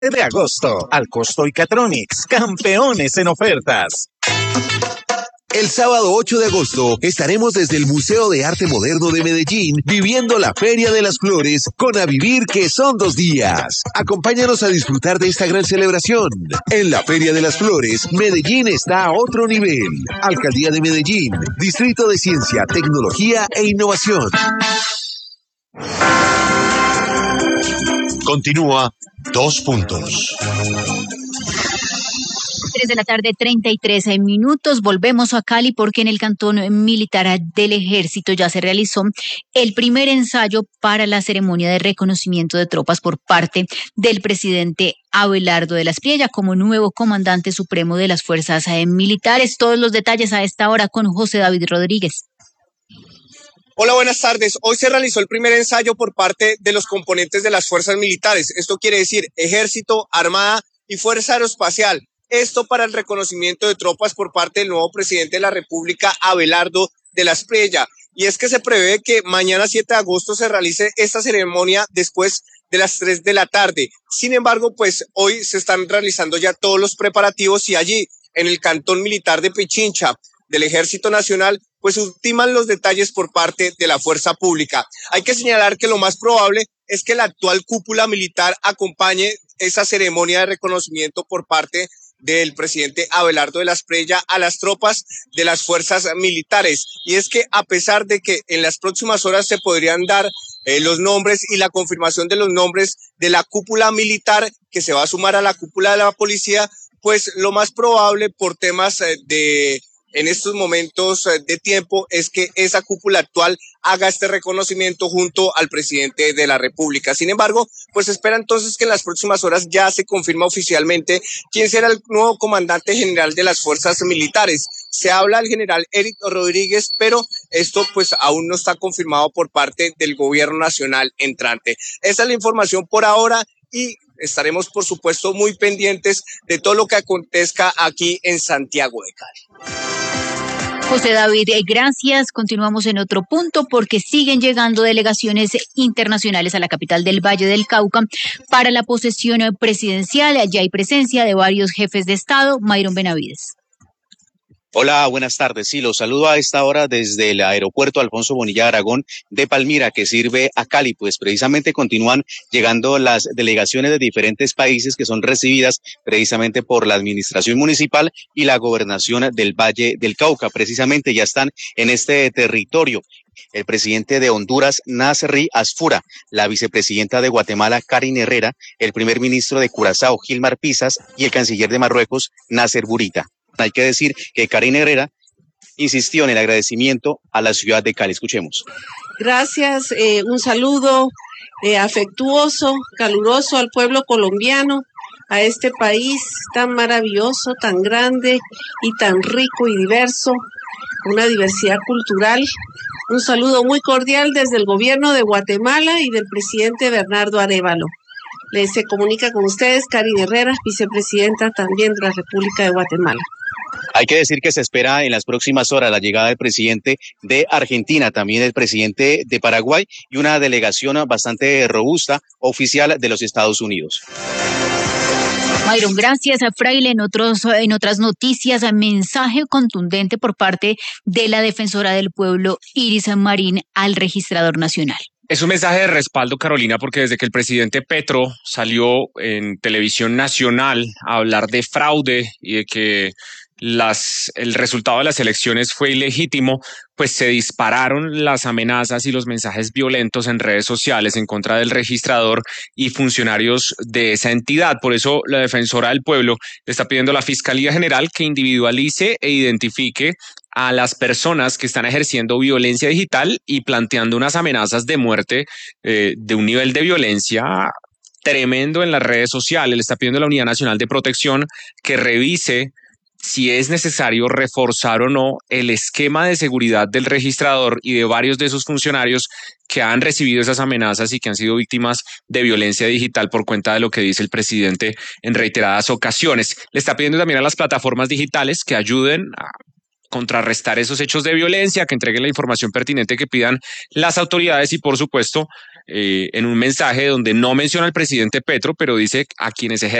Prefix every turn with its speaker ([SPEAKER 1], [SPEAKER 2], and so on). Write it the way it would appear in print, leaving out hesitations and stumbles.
[SPEAKER 1] de agosto. Alcosto y Catronics, campeones en ofertas.
[SPEAKER 2] El sábado 8 de agosto estaremos desde el Museo de Arte Moderno de Medellín viviendo la Feria de las Flores con A Vivir, que son 2 días. Acompáñanos a disfrutar de esta gran celebración. En la Feria de las Flores, Medellín está a otro nivel. Alcaldía de Medellín, Distrito de Ciencia, Tecnología e Innovación.
[SPEAKER 3] Continúa 2 puntos.
[SPEAKER 4] 3 de la tarde, 33 minutos. Volvemos a Cali porque en el cantón militar del Ejército ya se realizó el primer ensayo para la ceremonia de reconocimiento de tropas por parte del presidente Abelardo de la Espriella como nuevo comandante supremo de las fuerzas militares. Todos los detalles a esta hora con José David Rodríguez.
[SPEAKER 5] Hola, buenas tardes. Hoy se realizó el primer ensayo por parte de los componentes de las fuerzas militares. Esto quiere decir Ejército, Armada y Fuerza Aeroespacial. Esto para el reconocimiento de tropas por parte del nuevo presidente de la República, Abelardo de la Espriella. Y es que se prevé que mañana 7 de agosto se realice esta ceremonia después de las 3 de la tarde. Sin embargo, pues hoy se están realizando ya todos los preparativos y allí, en el cantón militar de Pichincha, del Ejército Nacional, pues ultiman los detalles por parte de la fuerza pública. Hay que señalar que lo más probable es que la actual cúpula militar acompañe esa ceremonia de reconocimiento por parte del presidente Abelardo de la Espriella a las tropas de las fuerzas militares. Y es que a pesar de que en las próximas horas se podrían dar los nombres y la confirmación de los nombres de la cúpula militar que se va a sumar a la cúpula de la policía, pues lo más probable por temas en estos momentos de tiempo es que esa cúpula actual haga este reconocimiento junto al presidente de la República. Sin embargo, pues espera entonces que en las próximas horas ya se confirma oficialmente quién será el nuevo comandante general de las fuerzas militares. Se habla del general Eric Rodríguez, pero esto pues aún no está confirmado por parte del gobierno nacional entrante. Esa es la información por ahora y estaremos por supuesto muy pendientes de todo lo que acontezca aquí en Santiago de Cali.
[SPEAKER 4] José David, gracias. Continuamos en otro punto porque siguen llegando delegaciones internacionales a la capital del Valle del Cauca para la posesión presidencial. Ya hay presencia de varios jefes de Estado. Mayron Benavides.
[SPEAKER 6] Hola, buenas tardes. Sí, los saludo a esta hora desde el aeropuerto Alfonso Bonilla Aragón de Palmira, que sirve a Cali. Pues precisamente continúan llegando las delegaciones de diferentes países que son recibidas precisamente por la administración municipal y la gobernación del Valle del Cauca. Precisamente ya están en este territorio el presidente de Honduras, Nasri Asfura, la vicepresidenta de Guatemala, Karin Herrera, el primer ministro de Curazao, Gilmar Pisas, y el canciller de Marruecos, Nasser Bourita. Hay que decir que Karin Herrera insistió en el agradecimiento a la ciudad de Cali. Escuchemos.
[SPEAKER 7] Gracias, un saludo afectuoso, caluroso al pueblo colombiano, a este país tan maravilloso, tan grande y tan rico y diverso, una diversidad cultural. Un saludo muy cordial desde el gobierno de Guatemala y del presidente Bernardo Arévalo. Se comunica con ustedes Karin Herrera, vicepresidenta también de la República de Guatemala.
[SPEAKER 6] Hay que decir que se espera en las próximas horas la llegada del presidente de Argentina, también el presidente de Paraguay y una delegación bastante robusta oficial de los Estados Unidos.
[SPEAKER 4] Mayron, gracias a Fraile. En otras noticias, mensaje contundente por parte de la defensora del pueblo, Iris Marín, al registrador nacional.
[SPEAKER 8] Es un mensaje de respaldo, Carolina, porque desde que el presidente Petro salió en televisión nacional a hablar de fraude y de que el resultado de las elecciones fue ilegítimo, pues se dispararon las amenazas y los mensajes violentos en redes sociales en contra del registrador y funcionarios de esa entidad. Por eso la defensora del pueblo le está pidiendo a la Fiscalía General que individualice e identifique a las personas que están ejerciendo violencia digital y planteando unas amenazas de muerte de un nivel de violencia tremendo en las redes sociales. Le está pidiendo a la Unidad Nacional de Protección que revise si es necesario reforzar o no el esquema de seguridad del registrador y de varios de sus funcionarios que han recibido esas amenazas y que han sido víctimas de violencia digital por cuenta de lo que dice el presidente en reiteradas ocasiones. Le está pidiendo también a las plataformas digitales que ayuden a contrarrestar esos hechos de violencia, que entreguen la información pertinente que pidan las autoridades y, por supuesto, en un mensaje donde no menciona al presidente Petro, pero dice a quienes ejercen